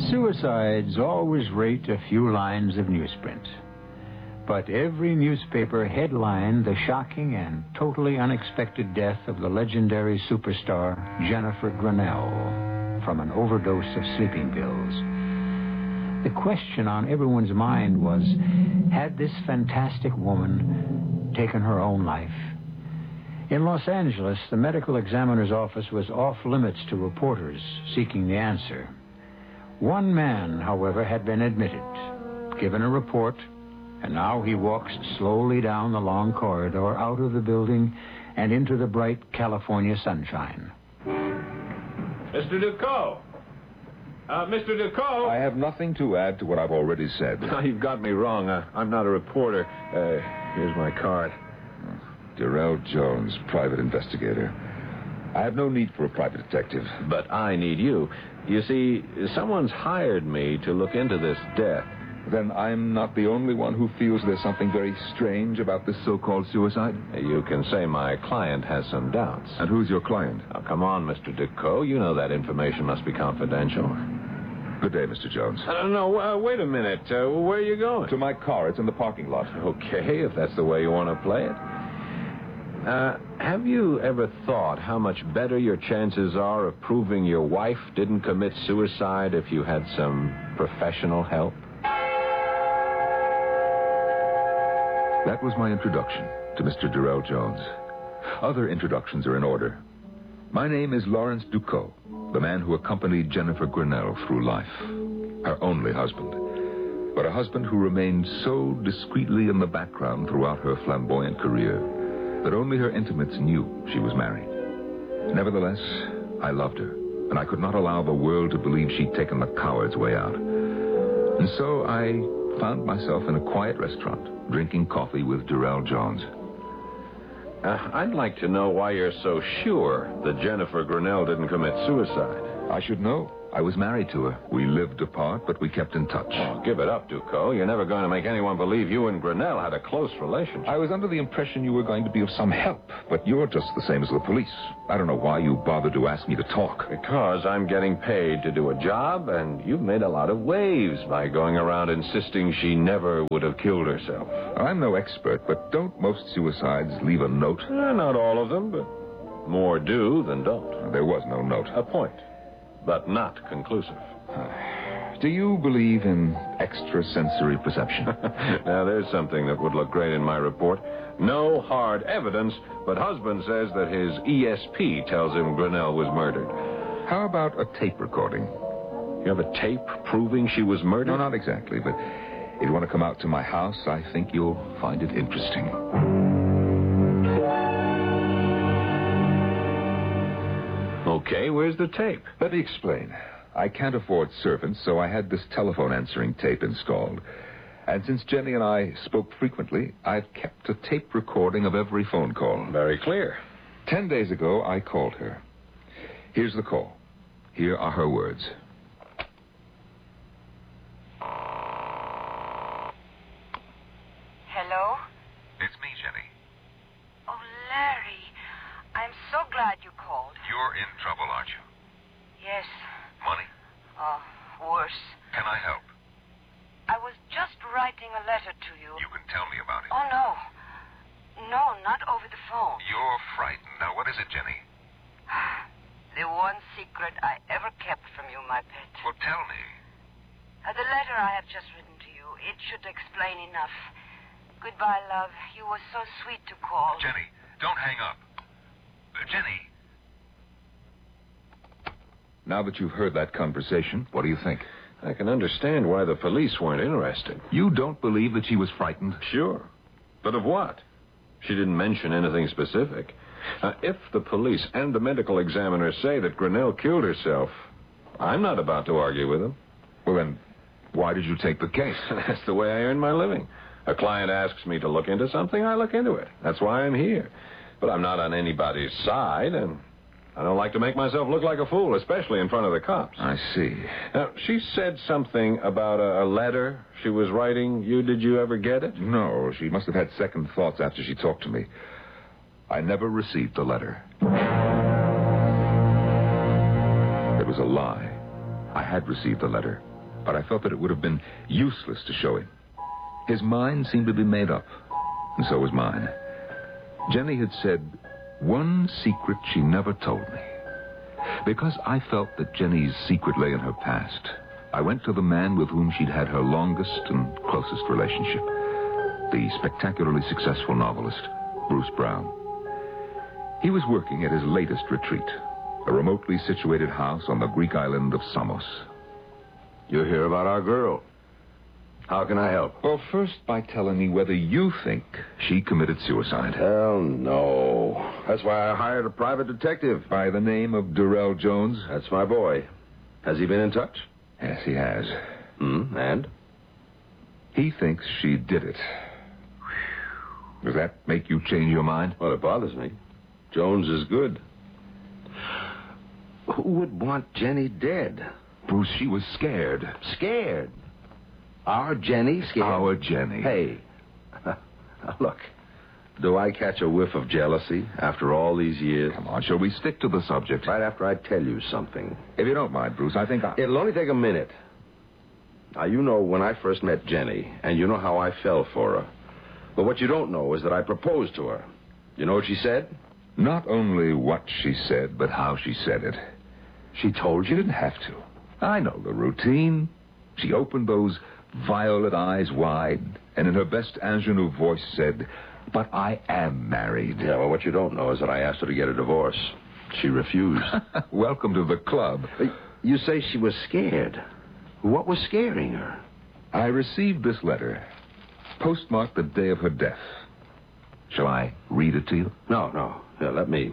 Suicides always rate a few lines of newsprint. But every newspaper headlined the shocking and totally unexpected death of the legendary superstar Jennifer Grinnell from an overdose of sleeping pills. The question on everyone's mind was, had this fantastic woman taken her own life? In Los Angeles, the medical examiner's office was off limits to reporters seeking the answer. One man, however, had been admitted, given a report, and now he walks slowly down the long corridor out of the building and into the bright California sunshine. Mr. Ducot! Mr. Ducot! I have nothing to add to what I've already said. No, you've got me wrong. I'm not a reporter. Here's my card. Darrell Jones, private investigator. I have no need for a private detective. But I need you. You see, someone's hired me to look into this death. Then I'm not the only one who feels there's something very strange about this so-called suicide? You can say my client has some doubts. And who's your client? Now, come on, Mr. Ducot. You know that information must be confidential. Good day, Mr. Jones. No, wait a minute. Where are you going? To my car. It's in the parking lot. Okay, if that's the way you want to play it. Have you ever thought how much better your chances are of proving your wife didn't commit suicide if you had some professional help? That was my introduction to Mr. Darrell Jones. Other introductions are in order. My name is Lawrence Ducot, the man who accompanied Jennifer Grinnell through life. Her only husband. But a husband who remained so discreetly in the background throughout her flamboyant career that only her intimates knew she was married. Nevertheless, I loved her, and I could not allow the world to believe she'd taken the coward's way out. And so I found myself in a quiet restaurant, drinking coffee with Darrell Jones. I'd like to know why you're so sure that Jennifer Grinnell didn't commit suicide. I should know. I was married to her. We lived apart, but we kept in touch. Oh, give it up, Ducot. You're never going to make anyone believe you and Grinnell had a close relationship. I was under the impression you were going to be of some help, but you're just the same as the police. I don't know why you bothered to ask me to talk. Because I'm getting paid to do a job, and you've made a lot of waves by going around insisting she never would have killed herself. I'm no expert, but don't most suicides leave a note? Not all of them, but more do than don't. There was no note. A point, but not conclusive. Do you believe in extrasensory perception? Now, there's something that would look great in my report. No hard evidence, but husband says that his ESP tells him Grinnell was murdered. How about a tape recording? You have a tape proving she was murdered? No, not exactly, but if you want to come out to my house, I think you'll find it interesting. Okay, where's the tape? Let me explain. I can't afford servants, so I had this telephone answering tape installed. And since Jenny and I spoke frequently, I've kept a tape recording of every phone call. Very clear. 10 days ago, I called her. Here's the call. Here are her words. Hello? It's me, Jenny. Oh, Larry. I'm so glad you called. You're in trouble, aren't you? Yes. Money? Worse. Can I help? I was just writing a letter to you. You can tell me about it. Oh, no. No, not over the phone. You're frightened. Now, what is it, Jenny? The one secret I ever kept from you, my pet. Well, tell me. The letter I have just written to you, it should explain enough. Goodbye, love. You were so sweet to call. Jenny, don't hang up. Jenny. Now that you've heard that conversation, what do you think? I can understand why the police weren't interested. You don't believe that she was frightened? Sure. But of what? She didn't mention anything specific. If the police and the medical examiner say that Grinnell killed herself, I'm not about to argue with them. Well, then, why did you take the case? That's the way I earn my living. A client asks me to look into something, I look into it. That's why I'm here. But I'm not on anybody's side, and I don't like to make myself look like a fool, especially in front of the cops. I see. Now, she said something about a letter she was writing. Did you ever get it? No, she must have had second thoughts after she talked to me. I never received the letter. It was a lie. I had received the letter. but I felt that it would have been useless to show him. His mind seemed to be made up, and so was mine. Jenny had said one secret she never told me. Because I felt that Jenny's secret lay in her past, I went to the man with whom she'd had her longest and closest relationship, the spectacularly successful novelist, Bruce Brown. He was working at his latest retreat, a remotely situated house on the Greek island of Samos. You hear about our girl. How can I help? Well, first by telling me whether you think she committed suicide. Hell no. That's why I hired a private detective. By the name of Durrell Jones? That's my boy. Has he been in touch? Yes, he has. And? He thinks she did it. Does that make you change your mind? Well, it bothers me. Jones is good. Who would want Jenny dead? Bruce, she was scared. Scared? Our Jenny scared? Our Jenny. Hey, look, do I catch a whiff of jealousy after all these years? Come on, shall we stick to the subject? Right after I tell you something. If you don't mind, Bruce, I think It'll only take a minute. Now, you know when I first met Jenny, and you know how I fell for her. But what you don't know is that I proposed to her. You know what she said? Not only what she said, but how she said it. She told She you? didn't have to. I know the routine. She opened those violet eyes wide, and in her best ingenue voice said, "But I am married." Yeah, well, what you don't know is that I asked her to get a divorce. She refused. Welcome to the club. You say she was scared. What was scaring her? I received this letter, postmarked the day of her death. Shall I read it to you? No. Here, let me.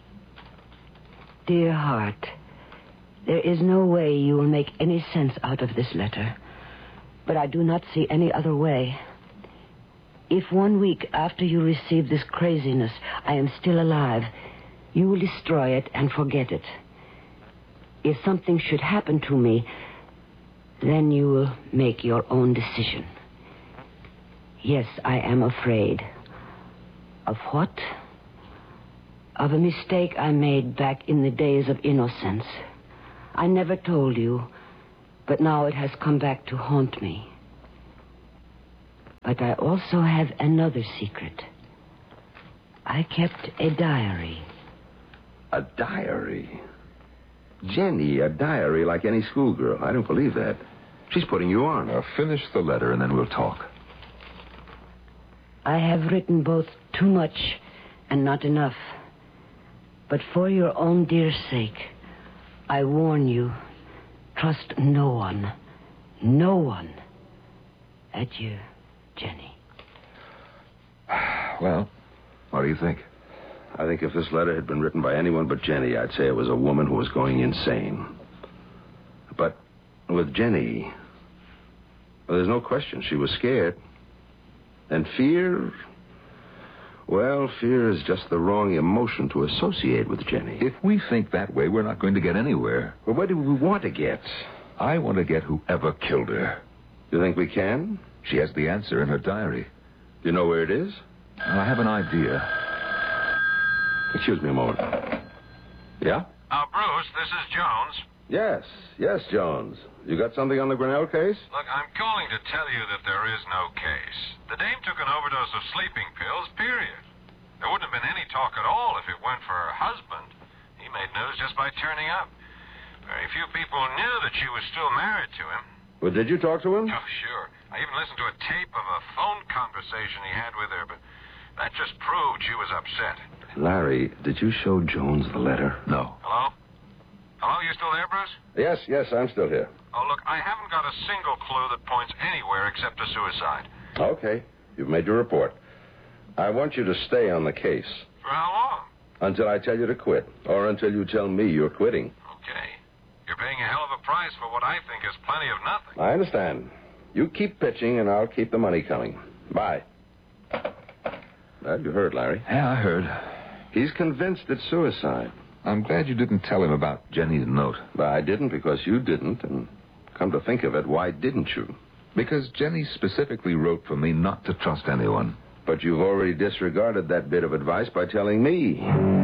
Dear heart, there is no way you will make any sense out of this letter. But I do not see any other way. If 1 week after you receive this craziness, I am still alive, you will destroy it and forget it. If something should happen to me, then you will make your own decision. Yes, I am afraid. Of what? Of a mistake I made back in the days of innocence. I never told you, but now it has come back to haunt me. But I also have another secret. I kept a diary. A diary? Jenny, a diary like any schoolgirl. I don't believe that. She's putting you on. Now, finish the letter, and then we'll talk. I have written both too much and not enough. But for your own dear sake, I warn you, trust no one. No one. Adieu, Jenny. Well, what do you think? I think if this letter had been written by anyone but Jenny, I'd say it was a woman who was going insane. But with Jenny, well, there's no question she was scared. And fear, well, fear is just the wrong emotion to associate with Jenny. If we think that way, we're not going to get anywhere. Well, what do we want to get? I want to get whoever killed her. You think we can? She has the answer in her diary. Do you know where it is? I have an idea. Excuse me a moment. Yeah? Bruce, this is Jones. Yes, Jones. You got something on the Grinnell case? Look, I'm calling to tell you that there is no case. The dame took an overdose of sleeping pills, period. There wouldn't have been any talk at all if it weren't for her husband. He made news just by turning up. Very few people knew that she was still married to him. Well, did you talk to him? Oh, sure. I even listened to a tape of a phone conversation he had with her, but that just proved she was upset. Larry, did you show Jones the letter? No. Hello? Hello, you still there, Bruce? Yes, I'm still here. Oh, look, I haven't got a single clue that points anywhere except to suicide. Okay, you've made your report. I want you to stay on the case. For how long? Until I tell you to quit, or until you tell me you're quitting. Okay. You're paying a hell of a price for what I think is plenty of nothing. I understand. You keep pitching, and I'll keep the money coming. Bye. Well, you heard, Larry. Yeah, I heard. He's convinced it's suicide. I'm glad you didn't tell him about Jenny's note. But I didn't because you didn't, and come to think of it, why didn't you? Because Jenny specifically wrote for me not to trust anyone. But you've already disregarded that bit of advice by telling me.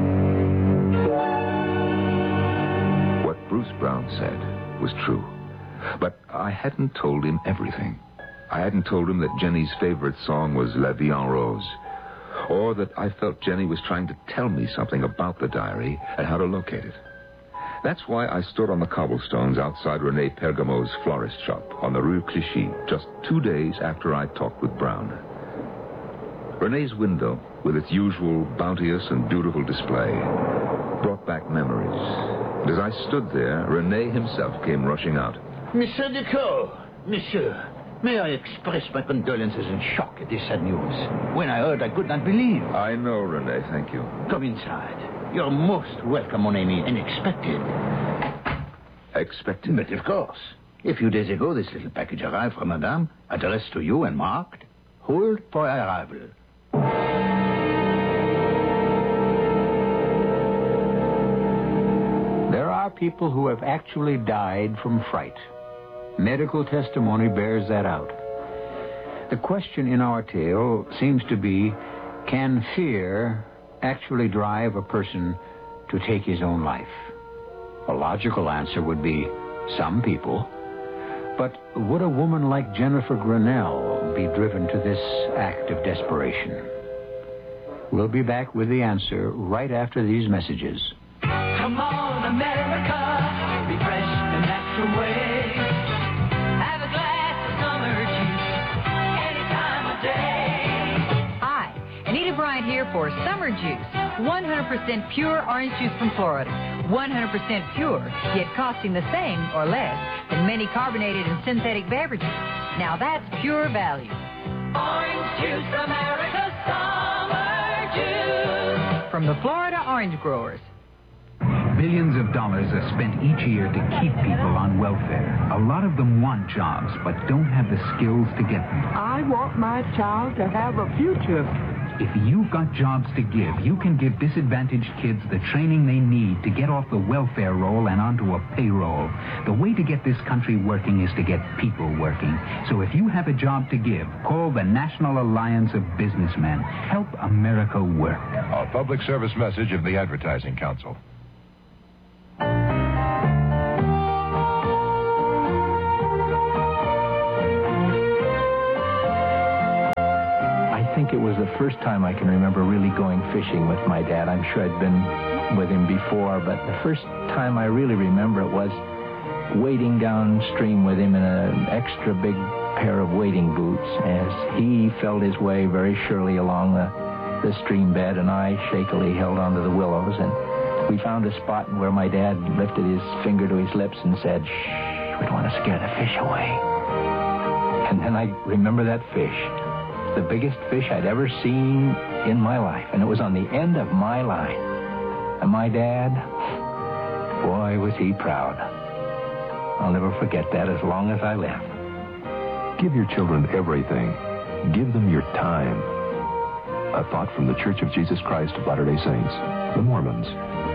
What Bruce Brown said was true. But I hadn't told him everything. I hadn't told him that Jenny's favorite song was La Vie en Rose, or that I felt Jenny was trying to tell me something about the diary and how to locate it. That's why I stood on the cobblestones outside Rene Pergamo's florist shop on the Rue Clichy just 2 days after I talked with Brown. Rene's window, with its usual bounteous and beautiful display, brought back memories. And as I stood there, Rene himself came rushing out. Monsieur Duclos, monsieur, may I express my condolences and shock at this sad news. When I heard, I could not believe. I know, Rene, thank you. Come inside. You're most welcome, mon ami, and expected. Expected? But of course. A few days ago, this little package arrived from Madame, addressed to you and marked, hold for arrival. There are people who have actually died from fright. Medical testimony bears that out. The question in our tale seems to be, can fear actually drive a person to take his own life? A logical answer would be some people. But would a woman like Jennifer Grinnell be driven to this act of desperation? We'll be back with the answer right after these messages. Come on, America, refresh the natural way. Have a glass of summer juice any time of day. Hi, Anita Bryant here for Summer Juice. 100% pure orange juice from Florida. 100% pure, yet costing the same or less than many carbonated and synthetic beverages. Now that's pure value. Orange juice, America's summer juice. From the Florida Orange Growers. Billions of dollars are spent each year to keep people on welfare. A lot of them want jobs, but don't have the skills to get them. I want my child to have a future. If you've got jobs to give, you can give disadvantaged kids the training they need to get off the welfare roll and onto a payroll. The way to get this country working is to get people working. So if you have a job to give, call the National Alliance of Businessmen. Help America work. A public service message of the Advertising Council. I think it was the first time I can remember really going fishing with my dad. I'm sure I'd been with him before, but the first time I really remember it was wading downstream with him in an extra big pair of wading boots as he felt his way very surely along the stream bed, and I shakily held onto the willows, and we found a spot where my dad lifted his finger to his lips and said, "Shh, we don't want to scare the fish away." And then I remember that fish. The biggest fish I'd ever seen in my life, and it was on the end of my line. And my dad, boy, was he proud. I'll never forget that as long as I live. Give your children everything. Give them your time. A thought from the Church of Jesus Christ of Latter-day Saints, the Mormons.